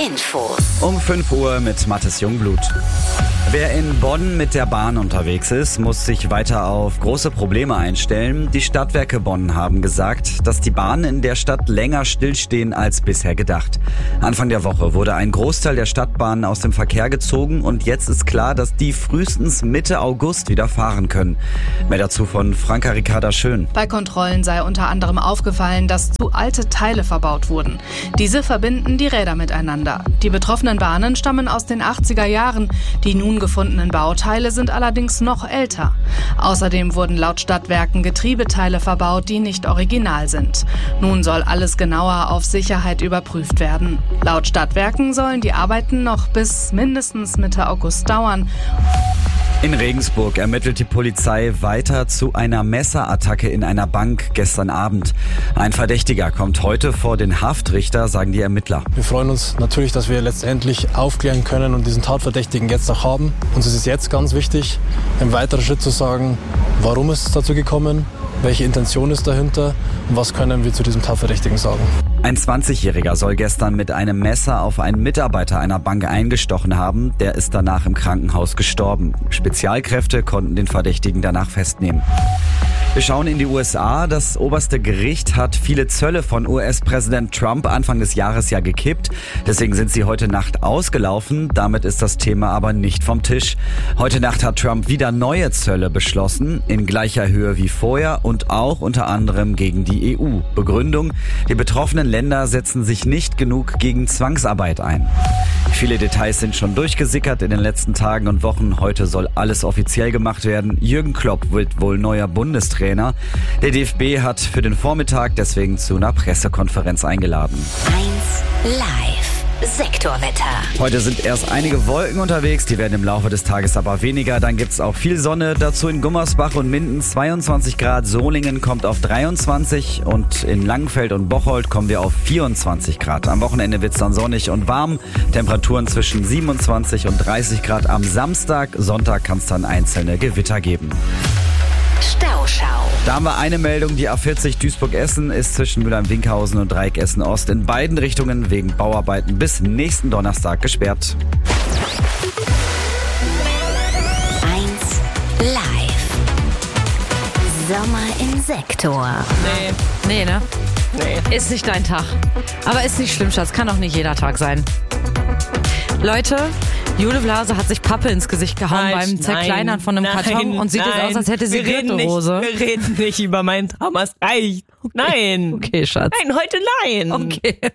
Infos. Um 5 Uhr mit Mathis Jungblut. Wer in Bonn mit der Bahn unterwegs ist, muss sich weiter auf große Probleme einstellen. Die Stadtwerke Bonn haben gesagt, dass die Bahnen in der Stadt länger stillstehen als bisher gedacht. Anfang der Woche wurde ein Großteil der Stadtbahnen aus dem Verkehr gezogen und jetzt ist klar, dass die frühestens Mitte August wieder fahren können. Mehr dazu von Franka Ricarda Schön. Bei Kontrollen sei unter anderem aufgefallen, dass zu alte Teile verbaut wurden. Diese verbinden die Räder miteinander. Die betroffenen Bahnen stammen aus den 80er Jahren. Die nun gefundenen Bauteile sind allerdings noch älter. Außerdem wurden laut Stadtwerken Getriebeteile verbaut, die nicht original sind. Nun soll alles genauer auf Sicherheit überprüft werden. Laut Stadtwerken sollen die Arbeiten noch bis mindestens Mitte August dauern. In Regensburg ermittelt die Polizei weiter zu einer Messerattacke in einer Bank gestern Abend. Ein Verdächtiger kommt heute vor den Haftrichter, sagen die Ermittler. Wir freuen uns natürlich, dass wir letztendlich aufklären können und diesen Tatverdächtigen jetzt auch haben. Uns ist es jetzt ganz wichtig, im weiteren Schritt zu sagen, warum ist es dazu gekommen, welche Intention ist dahinter und was können wir zu diesem Tatverdächtigen sagen. Ein 20-Jähriger soll gestern mit einem Messer auf einen Mitarbeiter einer Bank eingestochen haben. Der ist danach im Krankenhaus gestorben. Spezialkräfte konnten den Verdächtigen danach festnehmen. Wir schauen in die USA. Das oberste Gericht hat viele Zölle von US-Präsident Trump Anfang des Jahres ja gekippt. Deswegen sind sie heute Nacht ausgelaufen. Damit ist das Thema aber nicht vom Tisch. Heute Nacht hat Trump wieder neue Zölle beschlossen, in gleicher Höhe wie vorher und auch unter anderem gegen die EU. Begründung: Die betroffenen Länder setzen sich nicht genug gegen Zwangsarbeit ein. Viele Details sind schon durchgesickert in den letzten Tagen und Wochen. Heute soll alles offiziell gemacht werden. Jürgen Klopp wird wohl neuer Bundestrainer. Der DFB hat für den Vormittag deswegen zu einer Pressekonferenz eingeladen. 1 Live. Sektorwetter. Heute sind erst einige Wolken unterwegs, die werden im Laufe des Tages aber weniger. Dann gibt's auch viel Sonne, dazu in Gummersbach und Minden 22 Grad, Solingen kommt auf 23 und in Langenfeld und Bocholt kommen wir auf 24 Grad. Am Wochenende wird's dann sonnig und warm, Temperaturen zwischen 27 und 30 Grad am Samstag. Sonntag kann's dann einzelne Gewitter geben. Stauschau. Da haben wir eine Meldung, die A40 Duisburg-Essen ist zwischen Mülheim-Winkhausen und Dreieck Essen-Ost in beiden Richtungen wegen Bauarbeiten bis nächsten Donnerstag gesperrt. 1 Live. Sommer im Sektor. Nee, ne? Nee. Ist nicht dein Tag. Aber ist nicht schlimm, Schatz. Kann auch nicht jeder Tag sein. Leute, Jule Blase hat sich Pappe ins Gesicht gehauen beim Zerkleinern von einem Karton und sieht jetzt aus, als hätte sie Gürtelrose. Wir reden nicht über meinen Trauma, es reicht. Nein. Okay, Schatz. Nein, heute nein. Okay.